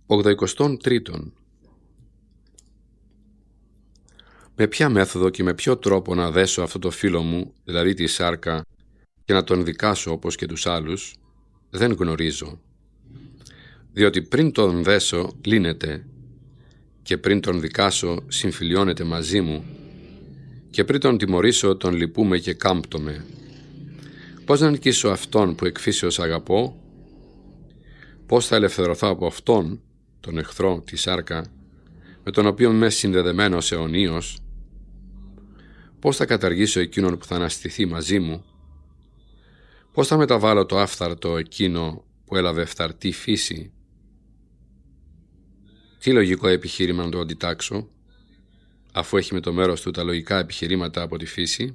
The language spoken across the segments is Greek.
83. Με ποια μέθοδο και με ποιο τρόπο να δέσω αυτό το φίλο μου, δηλαδή τη σάρκα, και να τον δικάσω όπως και τους άλλους, δεν γνωρίζω. Διότι πριν τον δέσω λύνεται, και πριν τον δικάσω συμφιλιώνεται μαζί μου, και πριν τον τιμωρήσω τον λυπούμε και κάμπτομαι. Πώς να νικήσω αυτόν που εκ φύσεως αγαπώ? Πώς θα ελευθερωθώ από αυτόν, τον εχθρό, τη σάρκα, με τον οποίο είμαι συνδεδεμένος αιωνίως? Πώς θα καταργήσω εκείνον που θα αναστηθεί μαζί μου? Πώς θα μεταβάλω το άφθαρτο εκείνο που έλαβε φθαρτή φύση? Τι λογικό επιχείρημα να το αντιτάξω, αφού έχει με το μέρος του τα λογικά επιχειρήματα από τη φύση?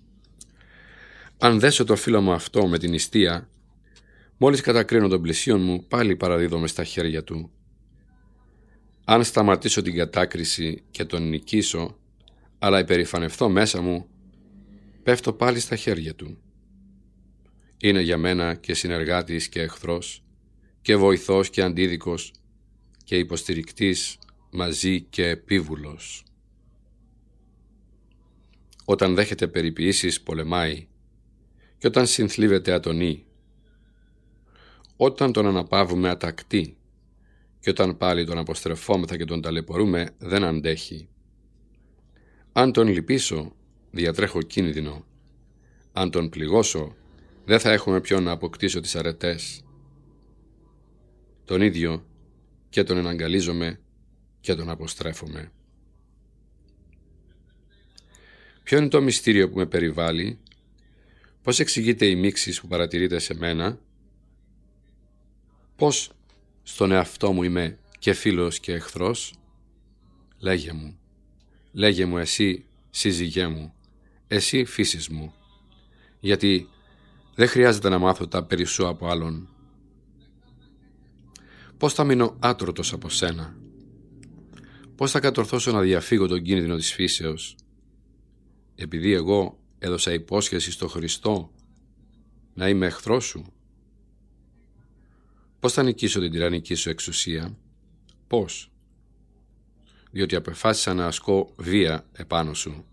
Αν δέσω το φίλο μου αυτό με την νηστεία, μόλις κατακρίνω τον πλησίον μου, πάλι παραδίδομαι στα χέρια του. Αν σταματήσω την κατάκριση και τον νικήσω, αλλά υπερηφανευθώ μέσα μου, πέφτω πάλι στα χέρια του. Είναι για μένα και συνεργάτης και εχθρός, και βοηθός και αντίδικος, και υποστηρικτής μαζί και επίβουλος. Όταν δέχεται περιποιήσεις πολεμάει, και όταν συνθλίβεται ατονεί. Όταν τον αναπαύουμε ατακτεί, και όταν πάλι τον αποστρεφόμεθα και τον ταλαιπωρούμε, δεν αντέχει. Αν τον λυπήσω, διατρέχω κίνδυνο. Αν τον πληγώσω, δεν θα έχουμε ποιον να αποκτήσω τις αρετές. Τον ίδιο και τον εναγκαλίζομαι και τον αποστρέφομαι. Ποιο είναι το μυστήριο που με περιβάλλει? Πώς εξηγείται η μίξης που παρατηρείται σε μένα? Πώς στον εαυτό μου είμαι και φίλος και εχθρός? Λέγε μου εσύ σύζυγέ μου, εσύ φύσης μου, γιατί δεν χρειάζεται να μάθω τα περί σου από άλλον. Πώς θα μείνω άτρωτος από σένα? Πώς θα κατορθώσω να διαφύγω τον κίνδυνο της φύσεως? Επειδή εγώ έδωσα υπόσχεση στο Χριστό να είμαι εχθρός σου. Πώς θα νικήσω την τυραννική σου εξουσία? Πώς? Διότι απεφάσισα να ασκώ βία επάνω σου.